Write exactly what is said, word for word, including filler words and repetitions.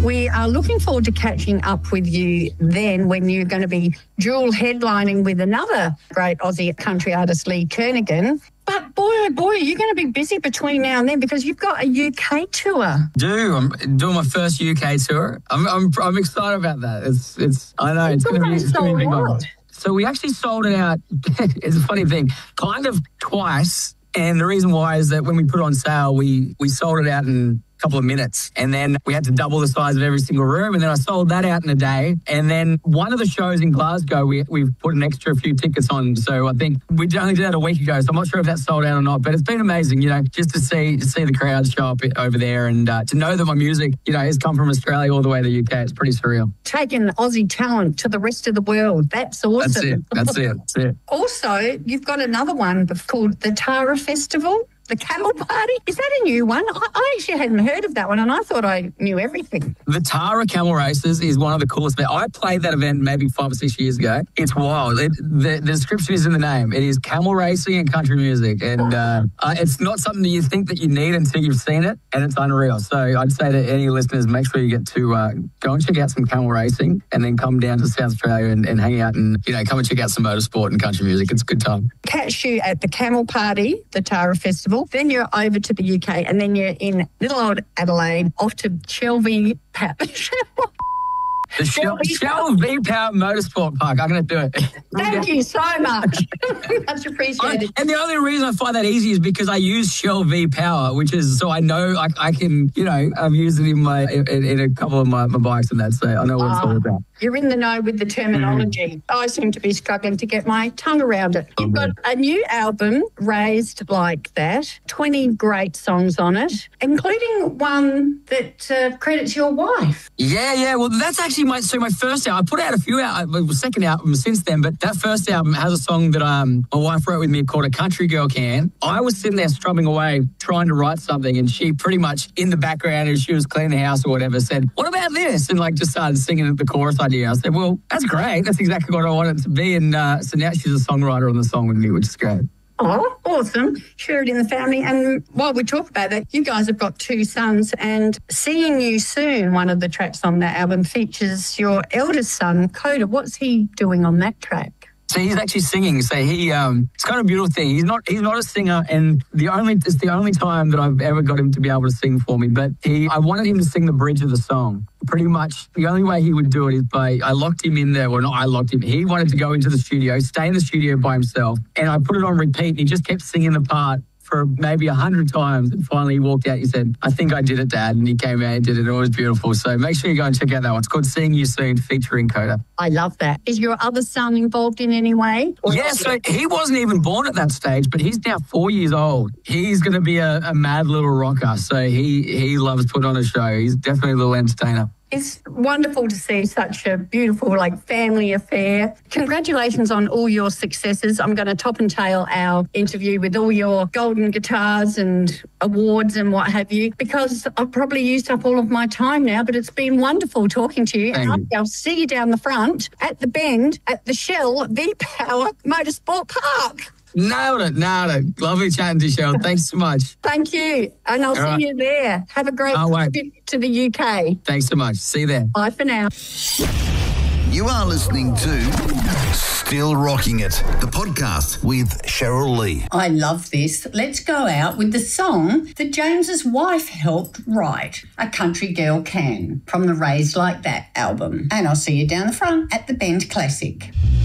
We are looking forward to catching up with you then when you're going to be dual headlining with another great Aussie country artist, Lee Kernaghan. But boy, oh boy, you're going to be busy between now and then because you've got a U K tour. Do I'm doing my first U K tour. I'm I'm, I'm excited about that. It's it's I know it's, it's going to be it's going to be fun. So we actually sold it out. It's a funny thing, kind of twice. And the reason why is that when we put it on sale, we we sold it out in couple of minutes, and then we had to double the size of every single room, and then I sold that out in a day. And then one of the shows in Glasgow, we we've put an extra few tickets on, so I think we only did that a week ago, so I'm not sure if that's sold out or not, but it's been amazing, you know, just to see to see the crowds show up over there, and uh, to know that my music, you know, has come from Australia all the way to the U K. It's pretty surreal. Taking Aussie talent to the rest of the world, that's awesome. That's it, that's it, that's it. Also, you've got another one called the Tara Festival. The Camel Party? Is that a new one? I, I actually hadn't heard of that one, and I thought I knew everything. The Tara Camel Races is one of the coolest. I played that event maybe five or six years ago. It's wild. It, the, the description is in the name. It is camel racing and country music, and uh, uh, it's not something that you think that you need until you've seen it, and it's unreal. So I'd say to any listeners, make sure you get to uh, go and check out some camel racing, and then come down to South Australia and, and hang out, and you know, come and check out some motorsport and country music. It's a good time. Catch you at the Camel Party, the Tara Festival. Then you're over to the U K, and then you're in little old Adelaide, off to Shelby. The Shell, Shell V-Power Motorsport Park. I'm going to do it. Thank you so much. Much appreciated. I, and the only reason I find that easy is because I use Shell V-Power, which is so I know I, I can, you know, I've used it in my in, in a couple of my, my bikes and that, so I know what it's all about. You're in the know with the terminology. Mm. I seem to be struggling to get my tongue around it. You've got a new album, Raised Like That, twenty great songs on it, including one that uh, credits your wife. Yeah, yeah. Well, that's actually my so my first album. I put out a few out, my second album since then, but that first album has a song that um my wife wrote with me called A Country Girl Can. I was sitting there strumming away trying to write something, and she pretty much in the background as she was cleaning the house or whatever said, "What about this?" and like just started singing the chorus idea. I said, well, that's great. That's exactly what I wanted it to be. And uh, so now she's a songwriter on the song with me, which is great. Oh, awesome. Share it in the family. And while we talk about that, you guys have got two sons, and Seeing You Soon, one of the tracks on that album, features your eldest son, Coda. What's he doing on that track? So he's actually singing. So he, um, it's kind of a beautiful thing. He's not, he's not a singer, and the only, it's the only time that I've ever got him to be able to sing for me. But he, I wanted him to sing the bridge of the song. Pretty much the only way he would do it is by, I locked him in there. Well, not I locked him. He wanted to go into the studio, stay in the studio by himself, and I put it on repeat, and he just kept singing the part for maybe a hundred times, and finally he walked out. He said, "I think I did it, Dad," and he came out and did it. It was beautiful. So make sure you go and check out that one. It's called Seeing You Soon, featuring Coda. I love that. Is your other son involved in any way? Yeah, so he wasn't even born at that stage, but he's now four years old. He's going to be a, a mad little rocker. So he he loves putting on a show. He's definitely a little entertainer. It's wonderful to see such a beautiful, like, family affair. Congratulations on all your successes. I'm going to top and tail our interview with all your golden guitars and awards and what have you, because I've probably used up all of my time now, but it's been wonderful talking to you. Thank and you. I'll see you down the front at the Bend at the Shell V-Power Motorsport Park. Nailed it, nailed it. Lovely chatting to you, Cheryl. Thanks so much. Thank you. And I'll All see right. you there. Have a great Can't wait. trip to the U K. Thanks so much. See you there. Bye for now. You are listening to Still Rocking It, the podcast with Cheryl Lee. I love this. Let's go out with the song that James's wife helped write, A Country Girl Can, from the Raised Like That album. And I'll see you down the front at the Bend Classic.